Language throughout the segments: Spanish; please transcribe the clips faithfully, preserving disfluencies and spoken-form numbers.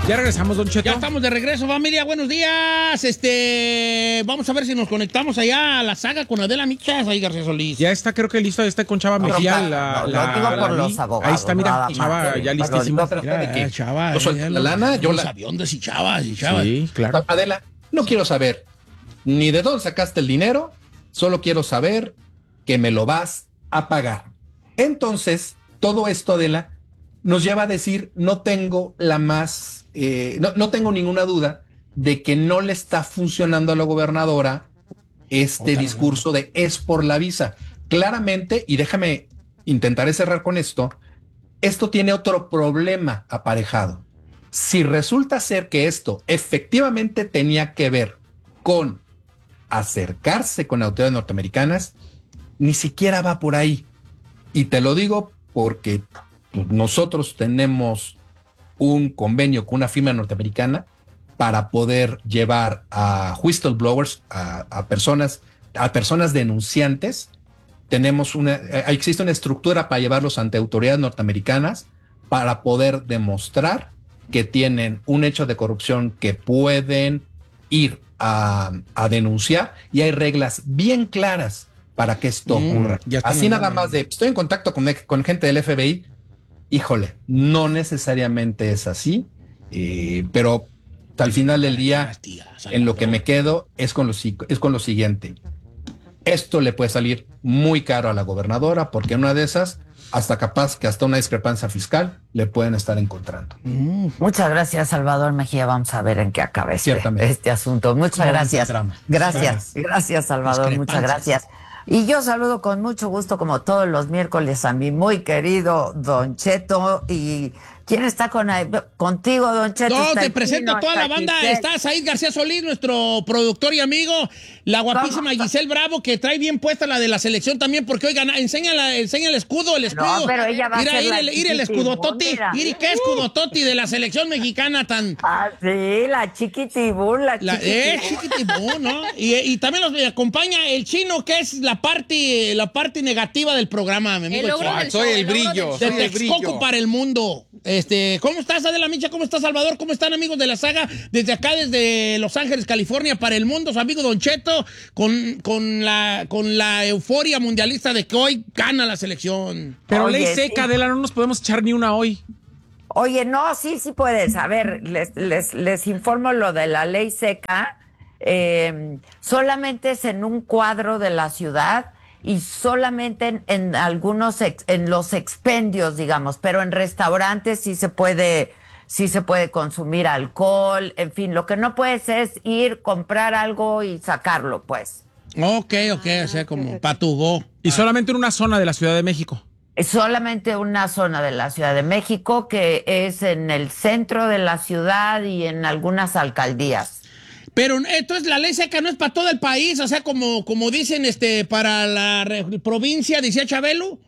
Ya regresamos, Don Cheto. Ya estamos de regreso, familia. Buenos días. Este, vamos a ver si nos conectamos allá a la saga con Adela Micha. Ahí García Solís. Ya está, creo que listo. Está con Chava Mejía. No, la, no, la, lo digo por la, los abogados. Ahí está, mira, Chava, sí, ya listísimo. pero, Mira, que Chava, yo soy ya la los- lana, yo los la- aviones y Chava, y Chava. Sí, claro. Adela, no quiero saber ni de dónde sacaste el dinero, solo quiero saber que me lo vas a pagar. Entonces, todo esto, Adela, nos lleva a decir, no tengo la más, eh, no, no tengo ninguna duda de que no le está funcionando a la gobernadora este Otra discurso de es por la visa. Claramente, y déjame intentar cerrar con esto, esto tiene otro problema aparejado. Si resulta ser que esto efectivamente tenía que ver con acercarse con autoridades norteamericanas, ni siquiera va por ahí. Y te lo digo porque nosotros tenemos un convenio con una firma norteamericana para poder llevar a whistleblowers, a, a personas, a personas denunciantes. Tenemos una, eh, existe una estructura para llevarlos ante autoridades norteamericanas para poder demostrar que tienen un hecho de corrupción que pueden ir a, a denunciar, y hay reglas bien claras para que esto Mm, ocurra. ya están Así nada hablando. más de, estoy en contacto con, con gente del F B I, híjole, no necesariamente es así, eh, pero al final del día, en lo que me quedo es con lo, si- es con lo siguiente. Esto le puede salir muy caro a la gobernadora, porque en una de esas, hasta capaz que hasta una discrepancia fiscal le pueden estar encontrando. Mm, Muchas gracias, Salvador Mejía. Vamos a ver en qué acaba este, Ciertamente. este asunto. Muchas No, gracias. drama. Gracias, gracias, Salvador. Muchas Discrepancias. gracias. Y yo saludo con mucho gusto, como todos los miércoles, a mi muy querido Don Cheto. ¿Y quién está con ahí? Contigo, Don Cheto? No, Está te el presento Chino, a toda está la banda. Giselle. Está Said García Solís, nuestro productor y amigo. La guapísima ¿Cómo? Giselle Bravo, que trae bien puesta la de la selección también, porque hoy gana. Enseña, la- enseña el escudo, el escudo. No, pero ella va a Mira, ser ir la el, ir el chiquitibú, escudototi. mira. Mire, qué escudototi de la selección mexicana tan. Ah, sí, la chiquitibú, la La, eh, chiquitibú. chiquitibú, ¿no? Y, y también nos acompaña el Chino, que es la parte, la parte negativa del programa, mi amigo. El logro Chino. del soy show, el logro brillo, del De show. soy el Texcoco brillo. para el mundo. Este, ¿cómo estás, Adela Micha? ¿Cómo estás, Salvador? ¿Cómo están, amigos de la saga? Desde acá, desde Los Ángeles, California, para el mundo, su amigo Don Cheto, con, con, la, con la euforia mundialista de que hoy gana la selección. Pero Oye, ley sí. seca, Adela, no nos podemos echar ni una hoy. Oye, no, sí, sí puedes. A ver, les, les, les informo lo de la ley seca. Eh, solamente es en un cuadro de la ciudad y solamente en, en algunos, ex- en los expendios, digamos, pero en restaurantes sí se puede, sí se puede consumir alcohol, en fin, lo que no puedes es ir, comprar algo y sacarlo, pues. Ok, ok, o sea, como patugó. Y solamente en una zona de la Ciudad de México. Es solamente una zona de la Ciudad de México que es en el centro de la ciudad y en algunas alcaldías. Pero entonces la ley seca no es para todo el país, o sea, como, como dicen este, para la re- provincia, decía Chabelo.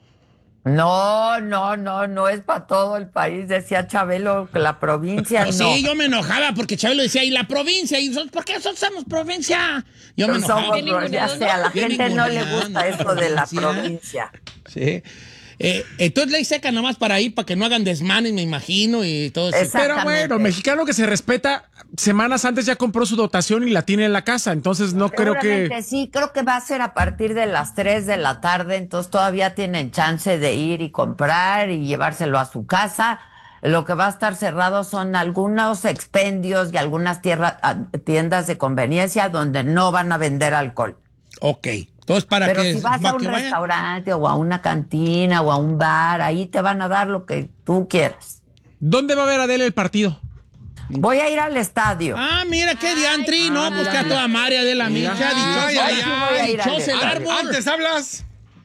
No, no, no, no es para todo el país, decía Chabelo, que la provincia no. Sí, yo me enojaba porque Chabelo decía, y la provincia, y nosotros, ¿por qué nosotros somos provincia? Yo me Pero enojaba. somos, Bien ya sé, a la Bien gente no le ninguneando, gusta eso de la provincia. provincia. Sí. Eh, entonces ley seca nomás para ahí, para que no hagan desmanes, me imagino, y todo eso. Exacto. Pero Exactamente. bueno, el mexicano que se respeta, semanas antes ya compró su dotación y la tiene en la casa. Entonces no creo Seguramente que... sí, creo que va a ser a partir de las tres de la tarde, entonces todavía tienen chance de ir y comprar y llevárselo a su casa. Lo que va a estar cerrado son algunos expendios y algunas tierra- ah, tiendas de conveniencia donde no van a vender alcohol. Ok. Entonces, para Pero que, si vas para a un que vayan- restaurante o a una cantina o a un bar, ahí te van a dar lo que tú quieras. ¿Dónde va a ver Adela el partido? Voy a ir al estadio. Ah, mira qué diantri, no, pues que a toda María de la Micha, dichosa, ay, ay, sí voy a ir al dichosa el estadio. árbol. hablas.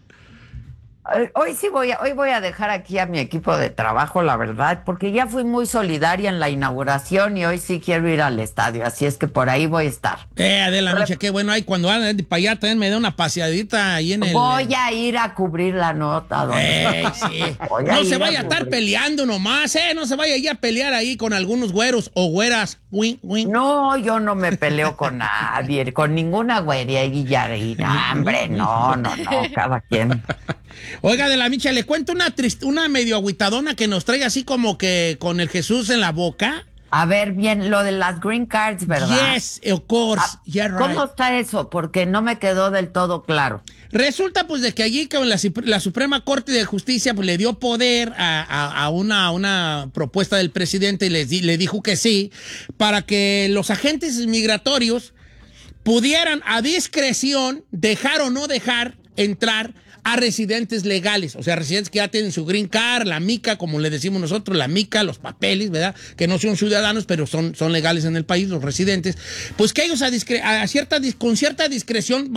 Eh, Hoy sí voy a, hoy voy a dejar aquí a mi equipo de trabajo, la verdad, porque ya fui muy solidaria en la inauguración y hoy sí quiero ir al estadio, así es que por ahí voy a estar. Eh, Adela Micha, qué bueno, ahí cuando van para allá también me da una paseadita ahí en el... Voy a ir a cubrir la nota, don. Eh, sí. Voy a No ir se a vaya a estar cubrir. peleando nomás, eh, no se vaya ahí a pelear ahí con algunos güeros o güeras. Win, win. No, yo no me peleo con nadie, con ninguna güería y guillarina, hombre, no, no, no, cada quien. Oiga, de la Micha, le cuento una trist una medio agüitadona que nos trae así como que con el Jesús en la boca. A ver, bien, lo de las green cards, ¿verdad? Yes, of course. Ah, Yeah, right. ¿Cómo está eso? Porque no me quedó del todo claro. Resulta pues de que allí con la, la Suprema Corte de Justicia pues le dio poder a, a, a una, una propuesta del presidente y les di, le dijo que sí, para que los agentes migratorios pudieran a discreción dejar o no dejar entrar a residentes legales, o sea, residentes que ya tienen su green card, la mica, como le decimos nosotros, la mica, los papeles, ¿verdad? Que no son ciudadanos, pero son, son legales en el país, los residentes, pues que ellos a, discre a cierta, con cierta discreción,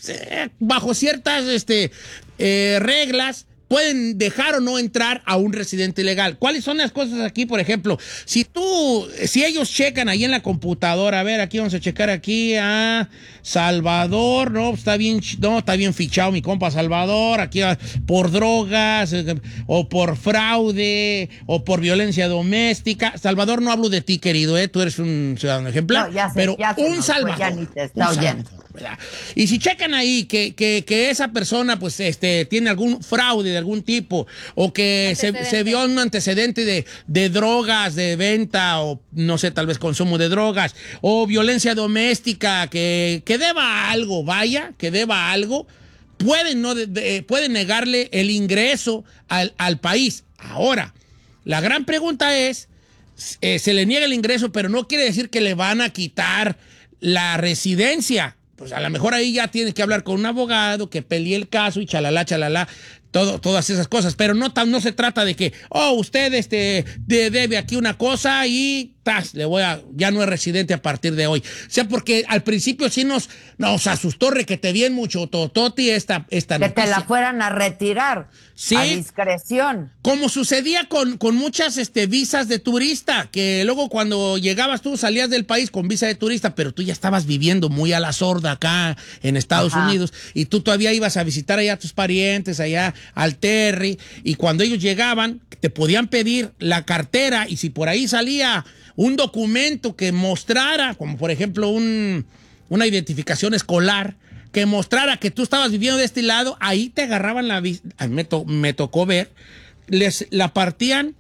bajo ciertas este, eh, reglas, pueden dejar o no entrar a un residente legal. ¿Cuáles son las cosas aquí? Por ejemplo, si tú, si ellos checan ahí en la computadora, a ver, aquí vamos a checar aquí a Salvador, no, está bien, no, está bien fichado mi compa Salvador, aquí a, por drogas, eh, o por fraude, o por violencia doméstica. Salvador, no hablo de ti, querido, eh, tú eres un ciudadano ejemplar, No, ya sé, pero ya sé, un no, Salvador. pues ya ni te está un oyendo. Salvador. ¿Verdad? Y si checan ahí que, que, que esa persona pues este tiene algún fraude de algún tipo o que se, se vio un antecedente de, de drogas, de venta o no sé, tal vez consumo de drogas o violencia doméstica, que, que deba algo, vaya, que deba algo, pueden, no de, de, pueden negarle el ingreso al, al país. Ahora, la gran pregunta es, eh, se le niega el ingreso, pero no quiere decir que le van a quitar la residencia. Pues a lo mejor ahí ya tienes que hablar con un abogado que pelee el caso y chalala, chalala, todo, todas esas cosas. Pero no, no se trata de que, oh, usted este, de, debe aquí una cosa y tas, le voy a, ya no es residente a partir de hoy. O sea, porque al principio sí nos, nos asustó requete bien mucho, tototi, esta, esta Que noticia. te la fueran a retirar. Sí. A discreción. Como sucedía con, con muchas este, visas de turista, que luego cuando llegabas tú salías del país con visa de turista, pero tú ya estabas viviendo muy a la sorda acá en Estados Ajá. Unidos y tú todavía ibas a visitar allá a tus parientes, allá al Terry, y cuando ellos llegaban te podían pedir la cartera y si por ahí salía un documento que mostrara, como por ejemplo un, una identificación escolar, que mostrara que tú estabas viviendo de este lado, ahí te agarraban la visa. Me, to, me tocó ver, les la partían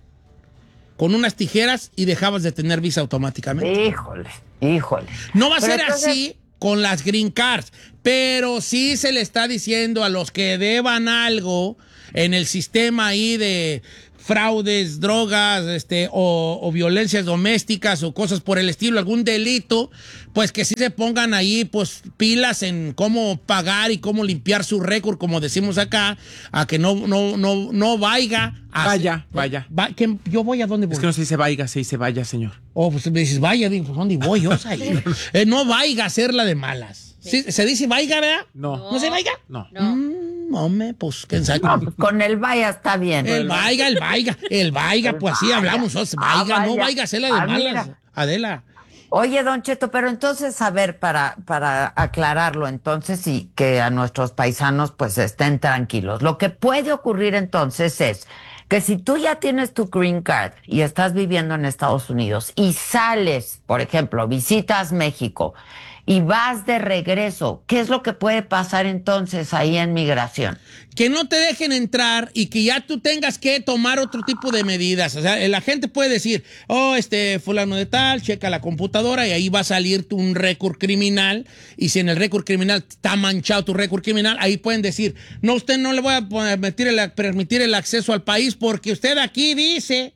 con unas tijeras y dejabas de tener visa automáticamente. Híjole, híjole. No va a Pero ser entonces, así con las green cards, pero sí se le está diciendo a los que deban algo en el sistema ahí de fraudes, drogas, este, o, o violencias domésticas o cosas por el estilo, algún delito, pues que sí se pongan ahí, pues, pilas en cómo pagar y cómo limpiar su récord, como decimos acá, a que no, no, no, no vaya a... Vaya, vaya. Va, que yo voy a dónde voy. Es que no se dice vaya, se dice vaya, señor. Oh, pues me dices, vaya, digo, pues, ¿dónde voy yo? O sea, eh, no vaya a hacerla de malas. Sí. ¿Sí? ¿Se dice vaya, verdad? No. ¿No se vaya? No. No. Mm, hombre, pues, ¿quién sabe? no, pues, con el vaya está bien. El vaya, el vaya, el vaya, El pues así vaya. hablamos. Oh, Ah, vaya, no vaya. vaya a hacerla de Ah, malas, mira. Adela. Oye, Don Cheto, pero entonces, a ver, para, para aclararlo, entonces, y que a nuestros paisanos pues estén tranquilos. Lo que puede ocurrir entonces es que si tú ya tienes tu green card y estás viviendo en Estados Unidos y sales, por ejemplo, visitas México y vas de regreso, ¿qué es lo que puede pasar entonces ahí en migración? Que no te dejen entrar y que ya tú tengas que tomar otro tipo de medidas. O sea, la gente puede decir, oh, este fulano de tal, checa la computadora y ahí va a salir un récord criminal. Y si en el récord criminal está manchado tu récord criminal, ahí pueden decir, no, usted no le voy a permitir el, permitir el acceso al país porque usted aquí dice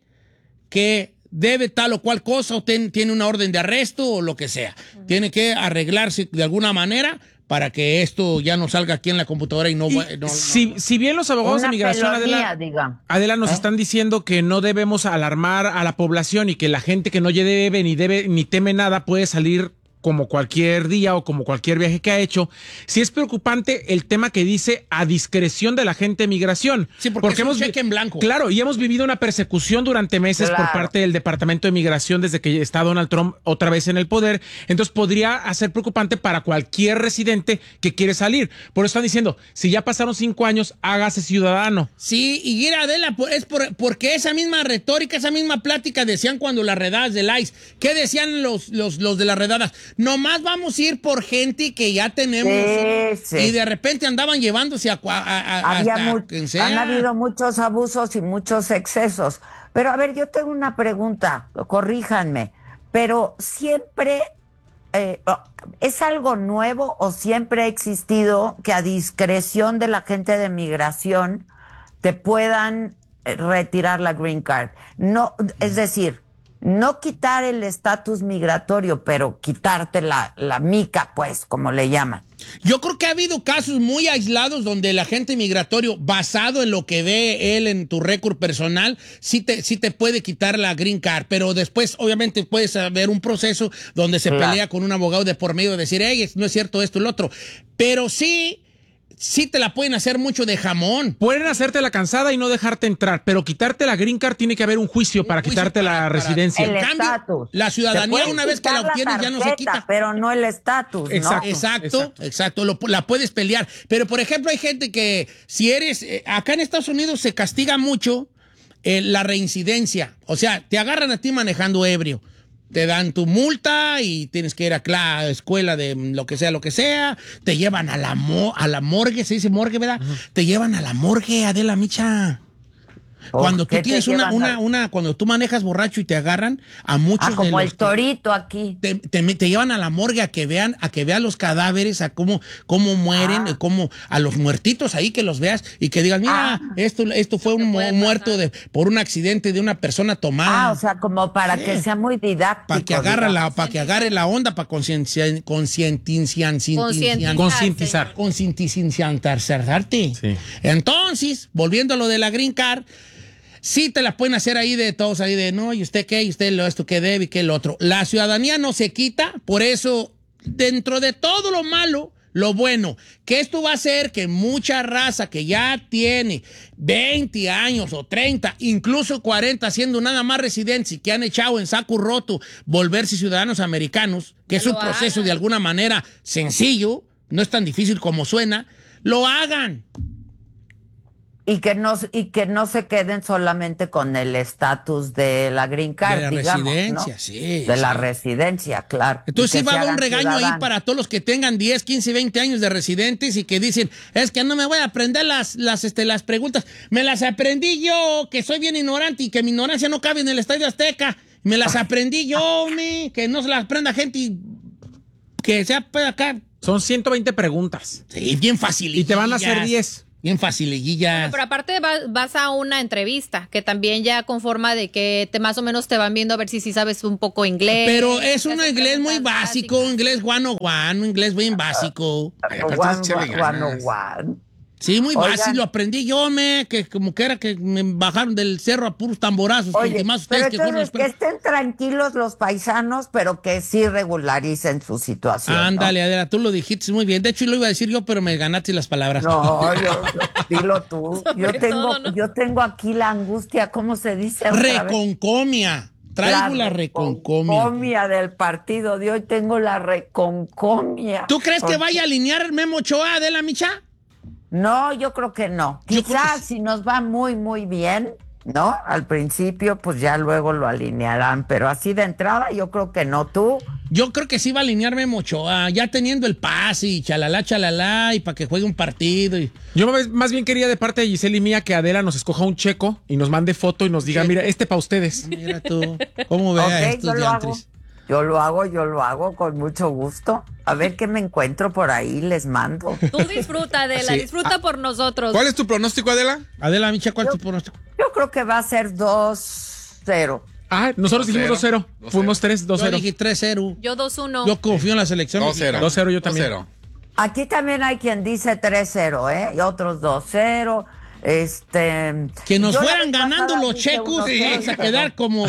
que debe tal o cual cosa o ten, tiene una orden de arresto o lo que sea. Uh-huh. Tiene que arreglarse de alguna manera para que esto ya no salga aquí en la computadora y no... Y no, no si, si bien los abogados Una de migración, felonía, Adela, diga. Adela, nos ¿Eh? están diciendo que no debemos alarmar a la población y que la gente que no debe ni debe ni teme nada puede salir como cualquier día o como cualquier viaje que ha hecho. Sí es preocupante el tema que dice a discreción de la gente de migración. Sí, porque, porque es un hemos cheque en blanco. Claro, y hemos vivido una persecución durante meses Claro. por parte del Departamento de Migración desde que está Donald Trump otra vez en el poder. Entonces podría ser preocupante para cualquier residente que quiere salir. Por eso están diciendo, si ya pasaron cinco años, hágase ciudadano. Sí, y mira, Adela, es por, porque esa misma retórica, esa misma plática decían cuando las redadas del I C E. ¿Qué decían los, los, los de las redadas? Nomás vamos a ir por gente que ya tenemos. Sí, sí. Y de repente andaban llevándose a... a, a Había hasta mu- quien sea. han habido muchos abusos y muchos excesos. Pero a ver, yo tengo una pregunta, corríjanme. pero siempre eh, es algo nuevo o siempre ha existido que a discreción de la gente de migración te puedan retirar la green card. No, es decir, no quitar el estatus migratorio, pero quitarte la, la mica, pues, como le llaman. Yo creo que ha habido casos muy aislados donde el agente migratorio, basado en lo que ve él en tu récord personal, sí te, sí te puede quitar la green card, pero después obviamente puedes haber un proceso donde se Claro. pelea con un abogado de por medio de decir, hey, no es cierto esto y lo otro. Pero sí, sí te la pueden hacer mucho de jamón. Pueden hacerte la cansada y no dejarte entrar, pero quitarte la green card tiene que haber un juicio para juicio quitarte para- la para- residencia. El En cambio, estatus. la Te ciudadanía pueden una vez que quitar la obtienes ya no se tarjeta, quita. pero no el estatus, ¿no? Exacto. Exacto, Exacto. exacto, lo- la puedes pelear. Pero, por ejemplo, hay gente que si eres, eh, acá en Estados Unidos se castiga mucho eh, la reincidencia. O sea, te agarran a ti manejando ebrio. Te dan tu multa y tienes que ir a la escuela de lo que sea, lo que sea. Te llevan a la, mo- a la morgue, se dice morgue, ¿verdad? Te llevan a la morgue, Adela Micha. ¿Por Cuando tú qué te tienes una, llevan una, a- una, cuando tú manejas borracho y te agarran, a muchos Ah, de como los el que- torito aquí. te, te- te llevan a la morgue a que vean, a que vean los cadáveres, a cómo, cómo mueren, Ah. cómo, a los muertitos ahí que los veas y que digan, mira, Ah. esto, esto fue un mu- puede muerto pasar. de, por un accidente de una persona tomada. Ah, o sea, como para Sí. que sea muy didáctico. para que agarre la, digamos. para que agarre la onda, para concienciar, concientizar, Concientizar. Concientizar. concientizarte. Sí. Entonces, volviendo a lo de la green card, sí te la pueden hacer ahí de todos, ahí de, no, y usted qué, y usted lo esto que debe y qué lo otro. La ciudadanía no se quita, por eso, dentro de todo lo malo, lo bueno, que esto va a hacer que mucha raza que ya tiene veinte años o treinta, incluso cuarenta, siendo nada más residentes y que han echado en saco roto volverse ciudadanos americanos, que es Que un lo proceso hagan. de alguna manera sencillo, no es tan difícil como suena, lo hagan. Y que no, y que no se queden solamente con el estatus de la green card, De la digamos, residencia, ¿no? sí, De la sí. residencia, claro. Entonces Y sí que va a se haber un hagan regaño ahí ciudadanos. para todos los que tengan diez, quince, veinte años de residentes y que dicen, es que no me voy a aprender las, las, este, las preguntas. Me las aprendí yo, que soy bien ignorante y que mi ignorancia no cabe en el Estadio Azteca. Me las aprendí yo, me, que no se las aprenda gente y que sea pues, acá. Son ciento veinte preguntas. Sí, bien fácil. Y te van a hacer diez. Bien facilillas. Pero aparte vas, vas a una entrevista que también ya conforma de que te más o menos te van viendo a ver si sí sabes un poco inglés. Pero es te un hacen inglés muy preguntas básico, básicas. inglés one on one, un inglés bien básico. Ay, aparte One, es echarle one, one, ganas. one. Sí, muy Oigan. básico, lo aprendí yo, me, que como que era que me bajaron del cerro a puros tamborazos, Oye, que más ustedes pero que fueron entonces los que estén tranquilos los paisanos, pero que sí regularicen su situación. ¿no? Ándale, Adela, tú lo dijiste muy bien. De hecho, lo iba a decir yo, pero me ganaste las palabras. No, yo, yo- dilo tú. Yo Sobre tengo, todo, ¿no? yo tengo aquí la angustia, ¿cómo se dice? otra vez? Reconcomia. Traigo la reconcomia. reconcomia del partido de hoy. Tengo la reconcomia. ¿Tú crees que Porque- vaya a alinear Memo Ochoa, Adela Micha? No, yo creo que no. Yo creo Quizás que sí. si nos va muy, muy bien, ¿no? Al principio, pues ya luego lo alinearán, pero así de entrada yo creo que no. ¿Tú? Yo creo que sí va a alinear Memo Ochoa, ya teniendo el pase y chalala, chalala, y para que juegue un partido. Y... Yo más- más bien quería de parte de Giselle y mía que Adela nos escoja un checo y nos mande foto y nos diga, mira, este para ustedes. Mira tú, ¿cómo ve a Ok, yo estos lo hago. diantres? Yo lo hago, yo lo hago con mucho gusto. A ver qué me encuentro por ahí, les mando. Tú disfruta, Adela, Sí. disfruta por nosotros. ¿Cuál es tu pronóstico, Adela? Adela Micha, ¿cuál es tu pronóstico? Yo creo que va a ser dos cero. Ah, nosotros dijimos dos cero. dos cero. Fuimos tres, dos Yo cero. dije tres cero. Yo dos uno. Yo confío en la selección dos mexicana. cero. dos cero yo también. Aquí también hay quien dice tres cero, ¿eh? Y otros dos cero. Este. Que nos yo la fueran vez ganando pasada los dije checos, uno cero, vamos a pero quedar como...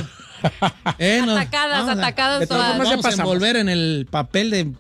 Eh, no, Atacadas, vamos a- atacadas de todas todas. formas, ya vamos a pasamos. envolver en el papel de...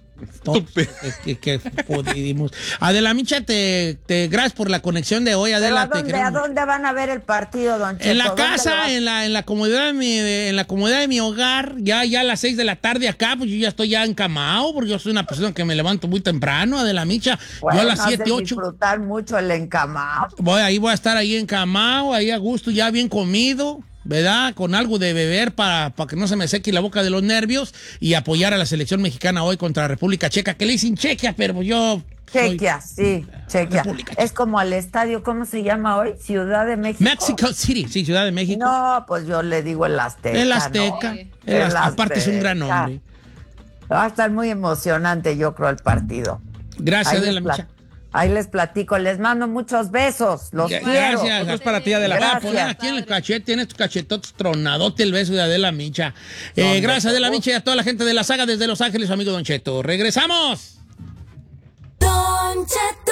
que, que, que pudimos. Adela Micha, te, te gracias por la conexión de hoy, ¿Pero Adela. a te dónde, ¿A queremos. dónde van a ver el partido, don Cheto? En la ¿Dónde lo casa, vas- en la, en la comodidad de mi, de- en la comodidad de mi hogar, ya, ya a las seis de la tarde acá, pues yo ya estoy ya encamado, porque yo soy una persona que me levanto muy temprano, Adela Micha. Bueno, yo a las has de siete, ocho. disfrutar mucho el encamado. Voy, ahí voy a estar ahí encamado, ahí a gusto, ya bien comido, ¿verdad? Con algo de beber para, para que no se me seque la boca de los nervios y apoyar a la selección mexicana hoy contra la República Checa, que le dicen Chequia, pero yo Chequia, sí, Chequia. República Es como al estadio, ¿cómo se llama hoy? Ciudad de México. Mexico City, sí, Ciudad de México. No, pues yo le digo el Azteca. El Azteca. ¿no? El El Azteca. Aparte es un Azteca. gran nombre. Va a estar muy emocionante, yo creo, el partido. Gracias, Ahí de les la pla- Micha. Ahí les platico, les mando muchos besos, los Ya- quiero. Gracias. Otros para ti, Adela. Voy a Gracias. poner aquí en el cachete, tienes tu cachetotes tronadote el beso de Adela Micha. Eh, gracias, Adela Micha, y a toda la gente de la saga desde Los Ángeles, su amigo Don Cheto. ¡Regresamos! Don Cheto.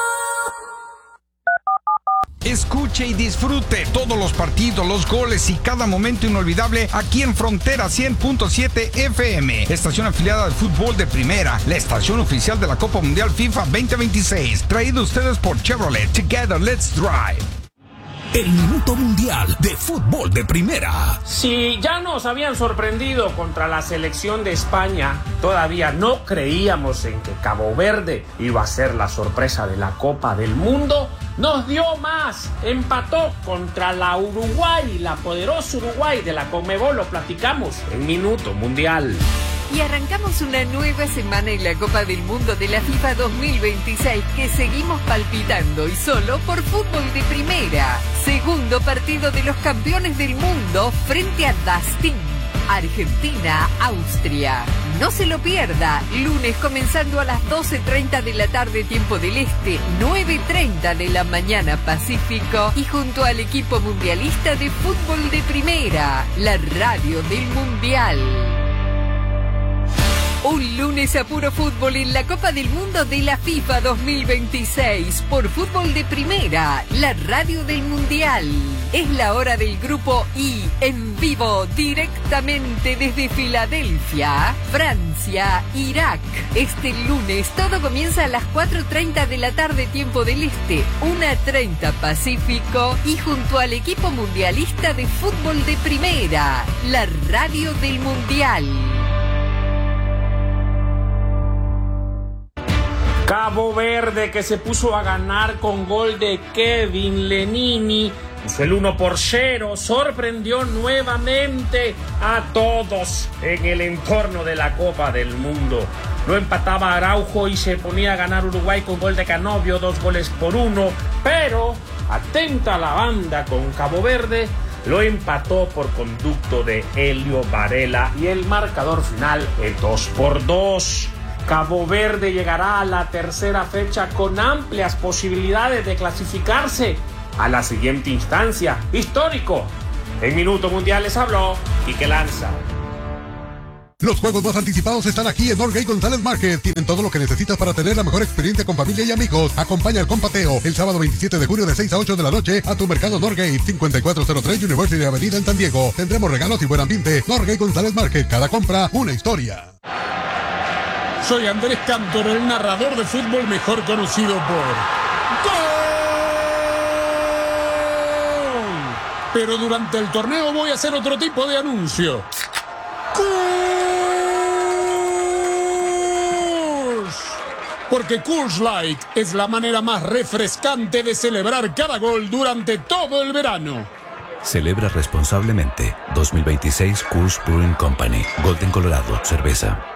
Escuche y disfrute todos los partidos, los goles y cada momento inolvidable aquí en Frontera cien punto siete F M, estación afiliada de fútbol de primera, la estación oficial de la Copa Mundial FIFA veinte veintiséis, traído a ustedes por Chevrolet. Together, let's drive. El Minuto Mundial de Fútbol de Primera. Si ya nos habían sorprendido contra la selección de España, todavía no creíamos en que Cabo Verde iba a ser la sorpresa de la Copa del Mundo. Nos dio más, empató contra la Uruguay, la poderosa Uruguay de la Conmebol, lo platicamos en Minuto Mundial. Y arrancamos una nueva semana en la Copa del Mundo de la FIFA dos mil veintiséis que seguimos palpitando y solo por fútbol de primera. Segundo partido de los campeones del mundo frente a Dustin. Argentina-Austria. No se lo pierda, lunes comenzando a las doce treinta de la tarde tiempo del Este, nueve treinta de la mañana Pacífico y junto al equipo mundialista de fútbol de primera, la radio del Mundial. Un lunes a puro fútbol en la Copa del Mundo de la FIFA dos mil veintiséis por Fútbol de Primera, la radio del Mundial. Es la hora del Grupo I en vivo directamente desde Filadelfia, Francia, Irak. Este lunes todo comienza a las cuatro treinta de la tarde tiempo del Este, una treinta Pacífico y junto al equipo mundialista de Fútbol de Primera, la radio del Mundial. Cabo Verde, que se puso a ganar con gol de Kevin Lenini, puso el uno por cero, sorprendió nuevamente a todos en el entorno de la Copa del Mundo. Lo empataba Araujo y se ponía a ganar Uruguay con gol de Canovio, dos goles por uno, pero atenta a la banda con Cabo Verde, lo empató por conducto de Helio Varela y el marcador final es dos por dos. Cabo Verde llegará a la tercera fecha con amplias posibilidades de clasificarse a la siguiente instancia. Histórico. En Minuto Mundial les habló Quique Lanza. Los juegos más anticipados están aquí en Norgay González Market. Tienen todo lo que necesitas para tener la mejor experiencia con familia y amigos. Acompaña al compateo el sábado veintisiete de junio de seis a ocho de la noche a tu mercado Norgay, cincuenta y cuatro cero tres University Avenida en San Diego. Tendremos regalos y buen ambiente. Norgay González Market. Cada compra, una historia. Soy Andrés Cantor, el narrador de fútbol mejor conocido por ¡Gol! Pero durante el torneo voy a hacer otro tipo de anuncio. ¡Kurs! Porque Kurs Light es la manera más refrescante de celebrar cada gol durante todo el verano. Celebra responsablemente. dos mil veintiséis Coors Brewing Company. Golden, Colorado. Cerveza.